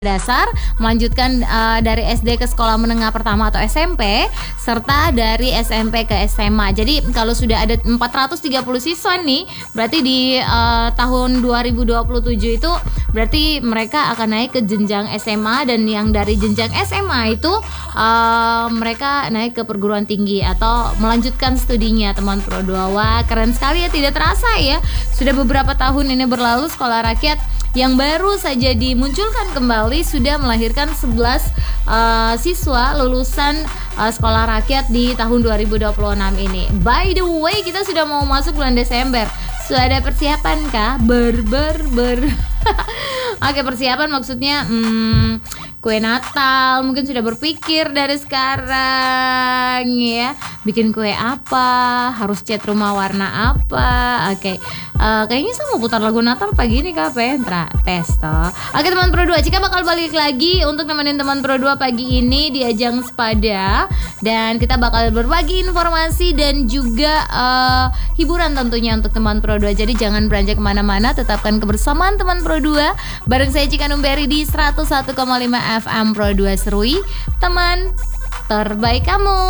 dasar, melanjutkan dari SD ke sekolah menengah pertama atau SMP, serta dari SMP ke SMA. Jadi kalau sudah ada 430 siswa nih, berarti di tahun 2027 itu berarti mereka akan naik ke jenjang SMA, dan yang dari jenjang SMA itu mereka naik ke perguruan tinggi atau melanjutkan studinya, teman Pro 2. Wah, keren sekali ya, tidak terasa ya. Sudah beberapa tahun ini berlalu, Sekolah Rakyat yang baru saja dimunculkan kembali sudah melahirkan 11 siswa lulusan Sekolah Rakyat di tahun 2026 ini. By the way, kita sudah mau masuk bulan Desember. Sudah ada persiapan kah? Oke, persiapan maksudnya kue Natal, mungkin sudah berpikir dari sekarang ya, bikin kue apa, harus cat rumah warna apa. Oke, kayaknya saya mau putar lagu Natal pagi ini Kak Pentra Testo. Oke teman Pro 2, Cika bakal balik lagi untuk nemenin teman Pro 2 pagi ini di ajang Sepada, dan kita bakal berbagi informasi dan juga hiburan tentunya untuk teman Pro 2. Jadi jangan beranjak kemana-mana, tetapkan kebersamaan teman Pro 2 bareng saya Cika Numberi di 101,5 FM Pro 2 Serui, teman terbaik kamu.